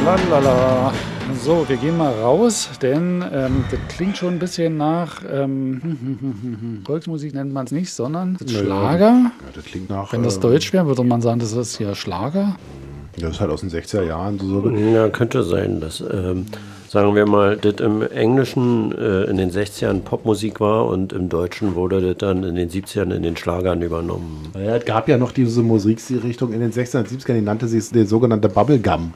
Lalala. So, wir gehen mal raus, denn das klingt schon ein bisschen nach Volksmusik nennt man es nicht, sondern Schlager. Ja, das klingt nach... Wenn das Deutsch wäre, würde man sagen, das ist ja Schlager. Das ist halt aus den 60er Jahren. So. Ja, könnte sein, dass, sagen wir mal, das im Englischen in den 60ern Popmusik war und im Deutschen wurde das dann in den 70ern in den Schlagern übernommen. Ja, es gab ja noch diese Musikrichtung in den 60er und 70ern, die nannte sich die sogenannte Bubblegum.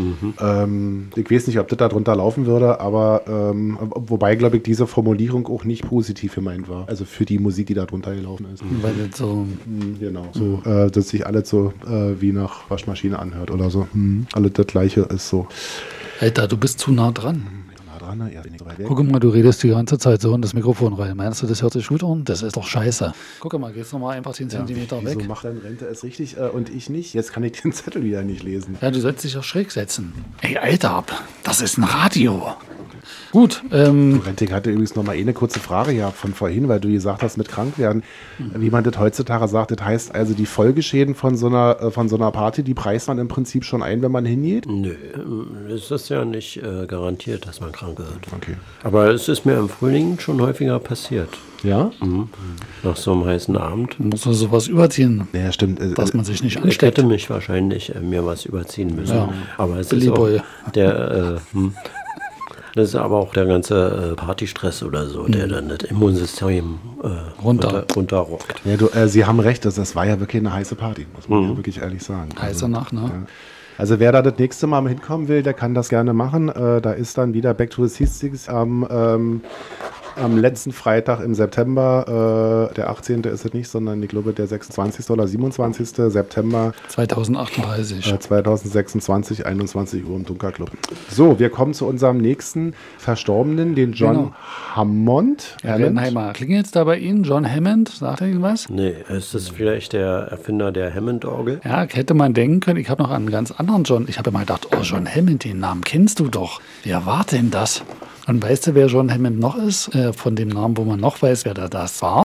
Ich weiß nicht, ob das da drunter laufen würde, aber wobei, glaube ich, diese Formulierung auch nicht positiv gemeint war. Also für die Musik, die da drunter gelaufen ist. Weil das so... Genau, so, dass sich alles so wie nach Waschmaschine anhört oder so. Alles das Gleiche ist so. Alter, du bist zu nah dran. Ja, bin ich so weit weg. Guck mal, du redest die ganze Zeit so in das Mikrofon rein. Meinst du, das hört sich gut an? Das ist doch scheiße. Guck mal, geht's nochmal einfach 10 Zentimeter weg. Wieso macht dein Rente es richtig und ich nicht? Jetzt kann ich den Zettel wieder nicht lesen. Ja, du sollst dich auch schräg setzen. Ey, Alter, das ist ein Radio. Gut, Rente, ich hatte übrigens noch mal eine kurze Frage gehabt von vorhin, weil du gesagt hast, mit krank werden. Wie man das heutzutage sagt, das heißt also, die Folgeschäden von so einer Party, die preist man im Prinzip schon ein, wenn man hingeht? Nö, es ist ja nicht garantiert, dass man krank wird. Okay. Aber es ist mir im Frühling schon häufiger passiert. Ja? Nach so einem heißen Abend. muss man sowas überziehen, Ja, stimmt. dass man sich nicht Ich ansteckt. hätte mich wahrscheinlich mir was überziehen müssen. Ja. Aber es Billy ist auch Boy. das ist aber auch der ganze Partystress oder so, der dann das Immunsystem runterrockt. Ja, Sie haben recht, das war ja wirklich eine heiße Party, muss man ja wirklich ehrlich sagen. Heißer Nacht, ne? Ja. Also wer da das nächste Mal hinkommen will, der kann das gerne machen. Da ist dann wieder Back to the 60s am letzten Freitag im September. Der 18. ist es nicht, sondern ich glaube der 26. oder 27. September 2038. 2026, 21 Uhr im Dunkerclub. So, wir kommen zu unserem nächsten Verstorbenen, den John Hammond. Renheimer. Klingelt es da bei Ihnen? John Hammond? Sagt er Ihnen was? Nee, ist das vielleicht der Erfinder der Hammond-Orgel? Ja, hätte man denken können. Ich habe noch einen ganz anderen John. Ich habe immer gedacht, oh, John Hammond, den Namen kennst du doch. Wer war denn das? Und weißt du, wer John Hammond noch ist? Von dem Namen, wo man noch weiß, wer da das war?